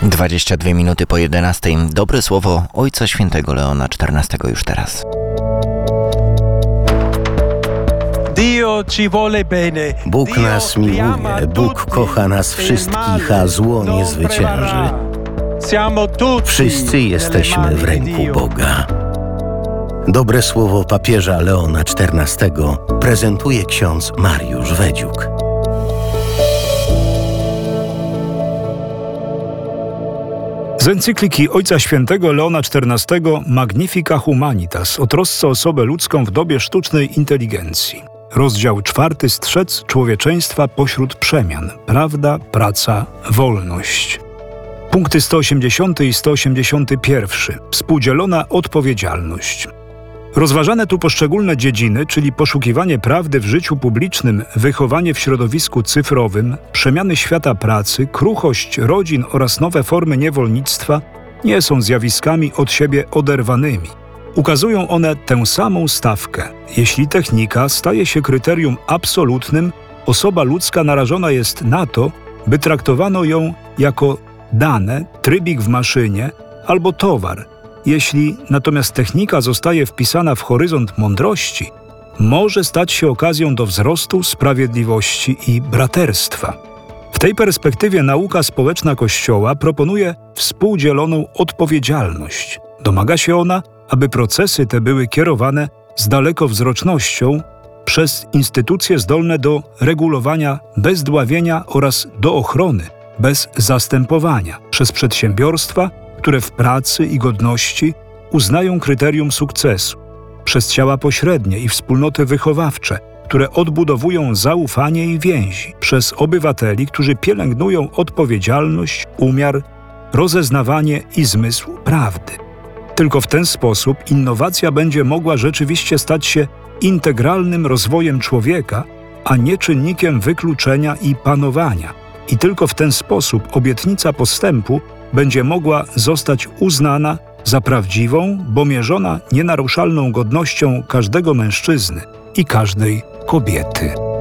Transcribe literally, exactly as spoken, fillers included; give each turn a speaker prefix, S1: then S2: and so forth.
S1: dwadzieścia dwie minuty po jedenastej. Dobre słowo Ojca Świętego Leona czternastego już teraz.
S2: Bóg nas miłuje, Bóg kocha nas wszystkich, a zło nie zwycięży. Wszyscy jesteśmy w ręku Boga. Dobre słowo papieża Leona czternastego prezentuje ksiądz Mariusz Wedziuk.
S3: Z encykliki Ojca Świętego Leona czternastego Magnifica Humanitas o trosce o osobę ludzką w dobie sztucznej inteligencji. Rozdział czwarty. Strzec człowieczeństwa pośród przemian. Prawda, praca, wolność. Punkty sto osiemdziesiąty i sto osiemdziesiąty pierwszy. Współdzielona odpowiedzialność. Rozważane tu poszczególne dziedziny, czyli poszukiwanie prawdy w życiu publicznym, wychowanie w środowisku cyfrowym, przemiany świata pracy, kruchość rodzin oraz nowe formy niewolnictwa, nie są zjawiskami od siebie oderwanymi. Ukazują one tę samą stawkę. Jeśli technika staje się kryterium absolutnym, osoba ludzka narażona jest na to, by traktowano ją jako dane, trybik w maszynie albo towar. Jeśli natomiast technika zostaje wpisana w horyzont mądrości, może stać się okazją do wzrostu, sprawiedliwości i braterstwa. W tej perspektywie nauka społeczna Kościoła proponuje współdzieloną odpowiedzialność. Domaga się ona, aby procesy te były kierowane z dalekowzrocznością przez instytucje zdolne do regulowania bez dławienia oraz do ochrony bez zastępowania, przez przedsiębiorstwa, które w pracy i godności uznają kryterium sukcesu, przez ciała pośrednie i wspólnoty wychowawcze, które odbudowują zaufanie i więzi, przez obywateli, którzy pielęgnują odpowiedzialność, umiar, rozeznawanie i zmysł prawdy. Tylko w ten sposób innowacja będzie mogła rzeczywiście stać się integralnym rozwojem człowieka, a nie czynnikiem wykluczenia i panowania. I tylko w ten sposób obietnica postępu będzie mogła zostać uznana za prawdziwą, bo mierzona nienaruszalną godnością każdego mężczyzny i każdej kobiety.